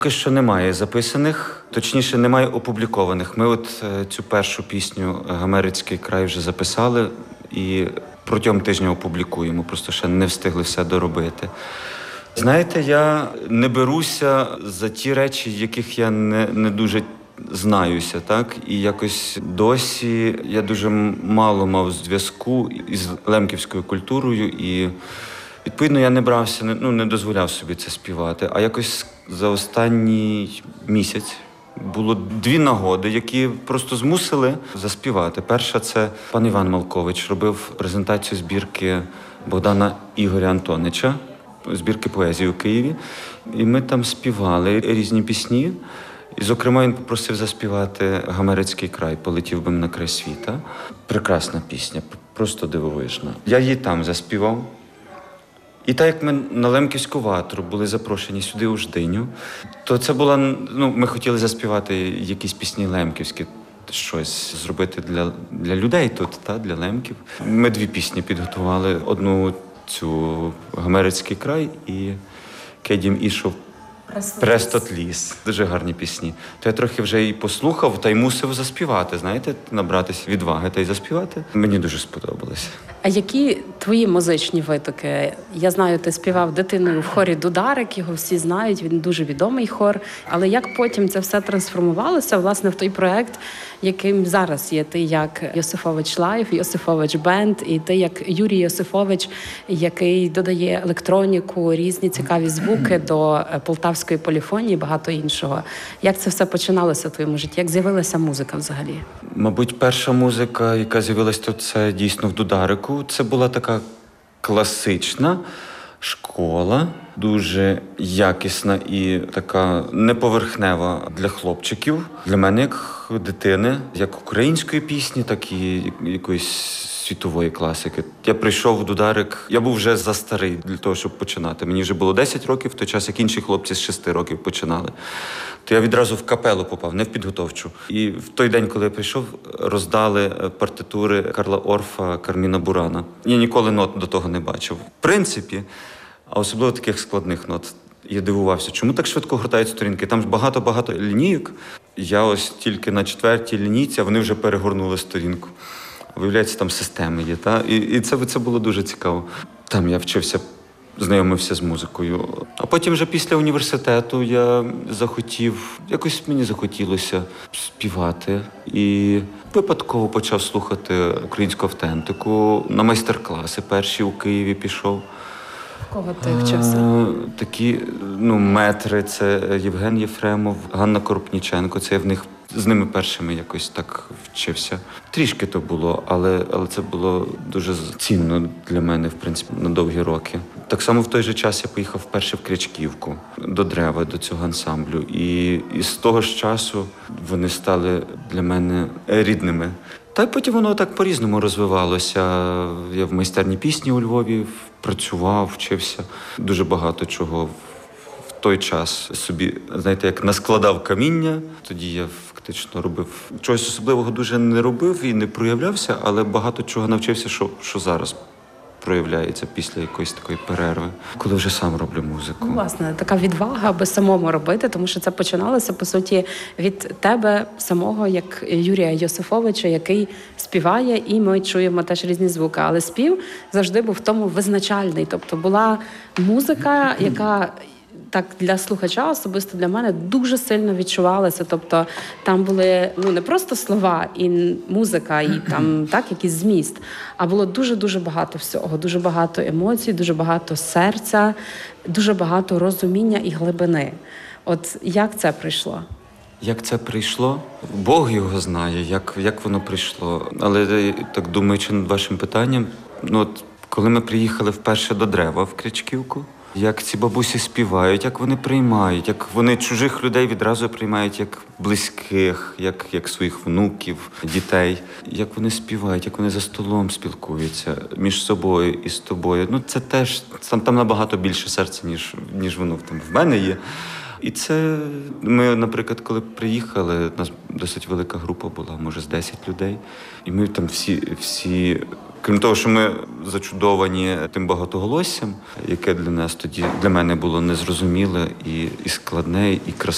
Поки що немає записаних, точніше, немає опублікованих. Ми цю першу пісню «Гомерицький край» вже записали і протягом тижня опублікуємо, просто ще не встигли все доробити. Знаєте, я не беруся за ті речі, яких я не дуже знаюся, так? І якось досі я дуже мало мав зв'язку із лемківською культурою, і відповідно я не брався, не дозволяв собі це співати. А якось за останній місяць було дві нагоди, які просто змусили заспівати. Перша – це пан Іван Малкович робив презентацію збірки Богдана Ігоря Антонича, збірки поезії у Києві. І ми там співали різні пісні. І, зокрема, він попросив заспівати «Гомерицький край», «Полетів би на край світа». Прекрасна пісня, просто дивовижна. Я її там заспівав. І так як ми на Лемківську ватру були запрошені сюди у Ждиню, то це була, ми хотіли заспівати якісь пісні лемківські, щось зробити для людей тут, для лемків. Ми дві пісні підготували. Одну цю «Гомерицький край» і «Кедім ішов Престот ліс». Дуже гарні пісні. То я трохи вже і послухав, та й мусив заспівати, знаєте, набратися відваги та й заспівати. Мені дуже сподобалося. А які твої музичні витоки? Я знаю, ти співав дитиною в хорі «Дударик», його всі знають, він дуже відомий хор. Але як потім це все трансформувалося, власне, в той проект, яким зараз є ти як Йосифович Лайв, Йосифович Бенд, і ти як Юрій Йосифович, який додає електроніку, різні цікаві звуки до полтавської поліфонії і багато іншого. Як це все починалося в твоєму житті? Як з'явилася музика взагалі? Мабуть, перша музика, яка з'явилась тут, це дійсно в «Дударику». Це була така класична школа, дуже якісна і така неповерхнева для хлопчиків. Для мене, як дитини, як української пісні, так і якоїсь світової класики. Я прийшов в «Дударик», я був вже застарий для того, щоб починати. Мені вже було 10 років, в той час, як інші хлопці з 6 років починали. То я відразу в капелу попав, не в підготовчу. І в той день, коли я прийшов, роздали партитури Карла Орфа, Карміна Бурана. Я ніколи нот до того не бачив. В принципі, а особливо таких складних нот. Я дивувався, чому так швидко гортають сторінки. Там ж багато-багато лінійок. Я ось тільки на 4-й лінійці, а вони вже перегорнули сторінку. Виявляється, там системи є. І це було дуже цікаво. Там я вчився, знайомився з музикою. А потім вже після університету я якось мені захотілося співати. І випадково почав слухати українську автентику. На майстер-класи перші у Києві пішов. Кого ти вчився? Такі метри, це Євген Єфремов, Ганна Коропніченко. Це я з ними першими якось так вчився. Трішки то було, але це було дуже цінно для мене, в принципі, на довгі роки. Так само в той же час я поїхав вперше в Крячківку, до Древа, до цього ансамблю. І з того ж часу вони стали для мене рідними. Та й потім воно так по-різному розвивалося. Я в майстерні пісні у Львові працював, вчився. Дуже багато чого в той час собі, знаєте, як наскладав каміння. Тоді я фактично робив. Чогось особливого дуже не робив і не проявлявся, але багато чого навчився, що зараз проявляється після якоїсь такої перерви, коли вже сам роблю музику. Власне, така відвага, аби самому робити, тому що це починалося, по суті, від тебе самого, як Юрія Йосифовича, який співає, і ми чуємо теж різні звуки. Але спів завжди був в тому визначальний. Тобто була музика, яка так для слухача, особисто для мене, дуже сильно відчувалася. Тобто там були не просто слова і музика, і там якийсь зміст, а було дуже-дуже багато всього, дуже багато емоцій, дуже багато серця, дуже багато розуміння і глибини. От як це прийшло? Як це прийшло? Бог його знає, як воно прийшло. Але так думаючи над вашим питанням, коли ми приїхали вперше до Древа в Крячківку, як ці бабусі співають, як вони приймають, як вони чужих людей відразу приймають як близьких, як своїх внуків, дітей. Як вони співають, як вони за столом спілкуються між собою і з тобою. Це теж, там набагато більше серця, ніж воно в мене є. І це, ми, наприклад, коли приїхали, у нас досить велика група була, може з 10 людей. І ми там всі, крім того, що ми зачудовані тим багатоголоссям, яке для нас тоді, для мене було незрозуміле і складне, і красиве.